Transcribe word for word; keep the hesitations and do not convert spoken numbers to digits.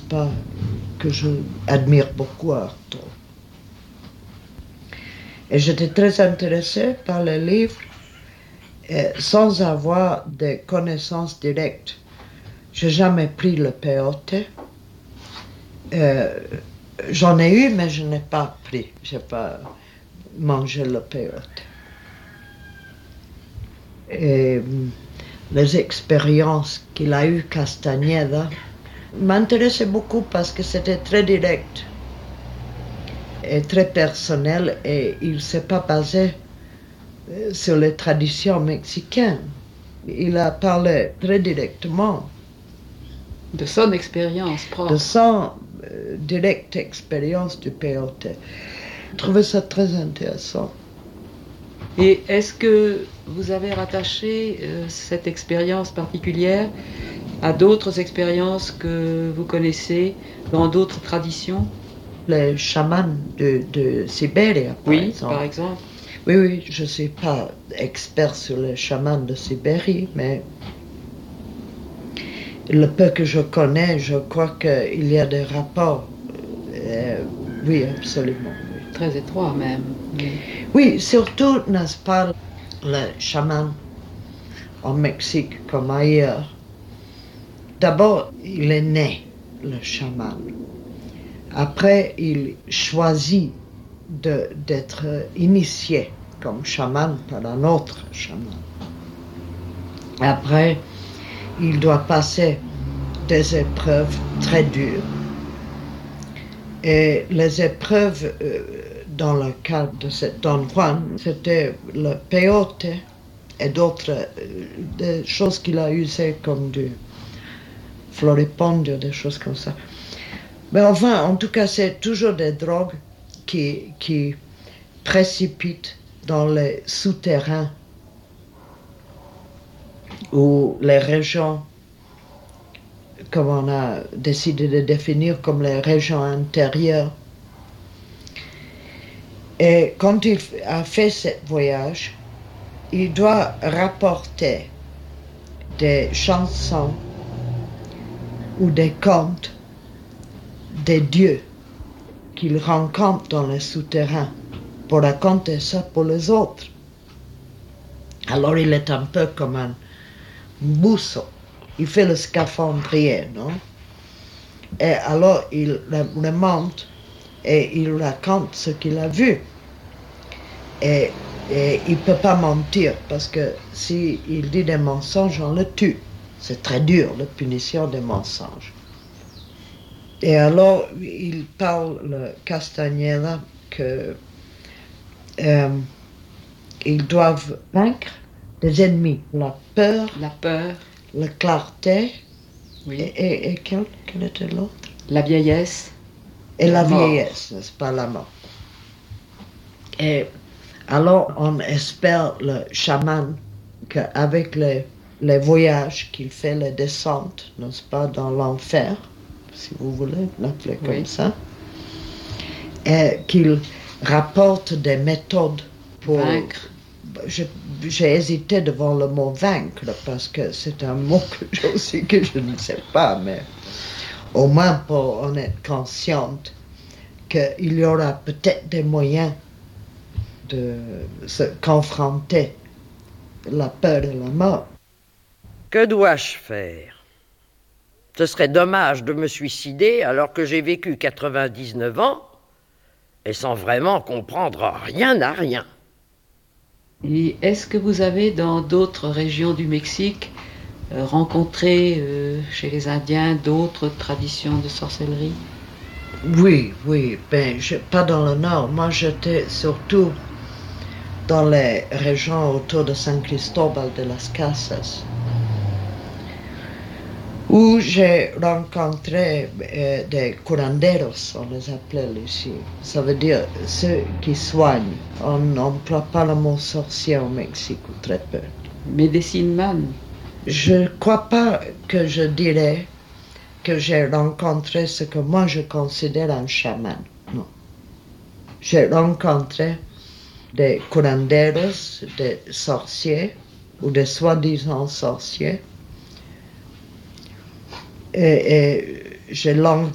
pas, que je admire beaucoup à Artaud. Et j'étais très intéressée par le livre et sans avoir de connaissances directes. Je n'ai jamais pris le peyote. Euh, j'en ai eu, mais je n'ai pas pris. Je n'ai pas mangé le peyote. Et les expériences qu'il a eues, Castañeda, m'intéressaient beaucoup parce que c'était très direct et très personnel et il ne s'est pas basé sur les traditions mexicaines. Il a parlé très directement. De son expérience propre. De son euh, directe expérience du peyote. Je trouvais ça très intéressant. Et est-ce que vous avez rattaché euh, cette expérience particulière à d'autres expériences que vous connaissez dans d'autres traditions? Les chamans de, de Sibérie, par oui, exemple. par exemple. Oui, oui, je ne suis pas expert sur les chamans de Sibérie, mais le peu que je connais, je crois qu'il y a des rapports. Euh, oui, absolument. Oui. Très étroits même. Oui, oui surtout, n'est-ce pas, le chaman en Mexique comme ailleurs. D'abord, il est né, le chaman. Après, il choisit de, d'être initié comme chaman par un autre chaman. Après, il doit passer des épreuves très dures. Et les épreuves, euh, dans le cas de cet Don Juan, c'était le peyote et d'autres euh, des choses qu'il a usées comme du floripondio, des choses comme ça. Mais enfin, en tout cas, c'est toujours des drogues qui, qui précipitent dans les souterrains ou les régions, comme on a décidé de définir comme les régions intérieures. Et quand il a fait ce voyage, il doit rapporter des chansons ou des contes des dieux qu'il rencontre dans les souterrains pour raconter ça pour les autres. Alors il est un peu comme un bousseau. Il fait le scaphandrier, non? Et alors il remonte et il raconte ce qu'il a vu. Et, et il ne peut pas mentir parce que s'il dit des mensonges, on le tue. C'est très dur, la punition des mensonges. Et alors, il parle, le Castañeda, que euh, ils doivent vaincre des ennemis. La peur, la peur, la clarté, oui. et, et, et quel, quel était l'autre? La vieillesse. Et la, la vieillesse, n'est-ce pas, la mort. Et alors, on espère, le chaman, qu'avec les, les voyages qu'il fait, les descentes, n'est-ce pas, dans l'enfer, si vous voulez l'appeler comme oui. ça, et qu'il rapporte des méthodes pour vaincre. Je, j'ai hésité devant le mot vaincre parce que c'est un mot que je, aussi que je ne sais pas, mais au moins pour en être consciente qu'il y aura peut-être des moyens de se confronter à la peur de la mort. Que dois-je faire? Ce serait dommage de me suicider alors que j'ai vécu quatre-vingt-dix-neuf ans et sans vraiment comprendre rien à rien. Et est-ce que vous avez dans d'autres régions du Mexique euh, rencontré euh, chez les Indiens d'autres traditions de sorcellerie? Oui, oui, ben je, pas dans le nord. Moi j'étais surtout dans les régions autour de San Cristobal de las Casas, où j'ai rencontré euh, des curanderos, on les appelait ici. Ça veut dire ceux qui soignent. On n'emploie pas le mot sorcier au Mexique, ou très peu. Medicine man. Je ne crois pas que je dirais que j'ai rencontré ce que moi je considère un chaman. Non. J'ai rencontré des curanderos, des sorciers, ou des soi-disant sorciers. Et, et j'ai